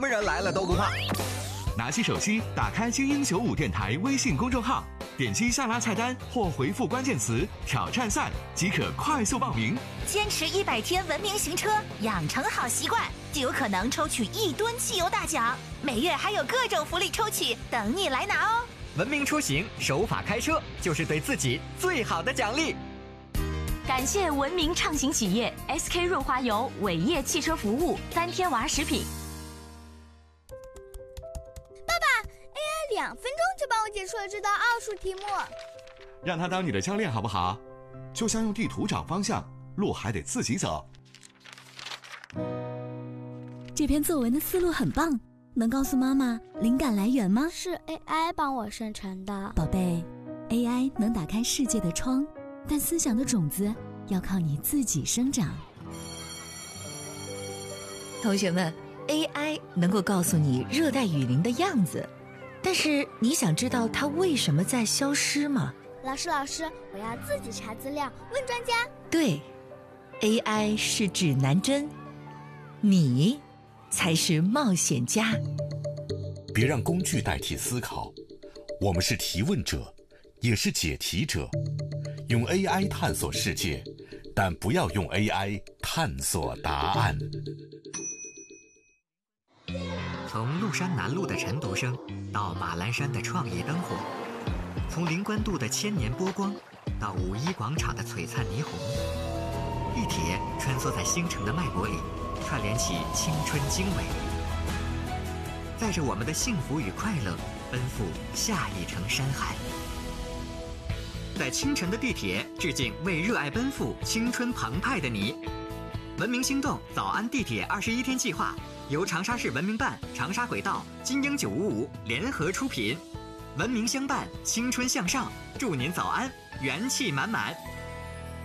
么人来了都不怕。 拿起手机，打开精英95电台微信公众号，点击下拉菜单或回复关键词“挑战赛”即可快速报名。 坚持100天文明行车，养成好习惯，就有可能抽取1吨汽油大奖。每月还有各种福利抽取等你来拿哦！ 文明出行，守法开车，就是对自己最好的奖励。 感谢文明畅行企业 SK 润滑油、伟业汽车服务、3天娃食品。 爸爸 ，AI 2分钟就帮我解出了这道奥数题目。 让他当你的教练好不好？就像用地图找方向，路还得自己走。 这篇作文的思路很棒，能告诉妈妈灵感来源吗？ 是 AI 帮我生成的。 宝贝 ，AI 能打开世界的窗，但思想的种子要靠你自己生长。 同学们 ，AI 能够告诉你热带雨林的样子，但是你想知道它为什么在消失吗？ 老师，我要自己查资料，问专家。 对 ，AI 是指南针，你才是冒险家。 别让工具代替思考，我们是提问者，也是解题者。用 AI 探索世界，但不要用 AI 探索答案。 从麓山南路的晨读声，到马栏山的创意灯火，从灵官渡的千年波光，到5·1广场的璀璨霓虹，地铁穿梭在星辰的脉搏里，串联起青春经纬，载着我们的幸福与快乐，奔赴下一程山海。在清晨的地铁，致敬为热爱奔赴、青春澎湃的你。文明星动早安地铁21天计划由长沙市文明办、长沙轨道、金鹰955联合出品，文明相伴，青春向上，祝您早安，元气满满。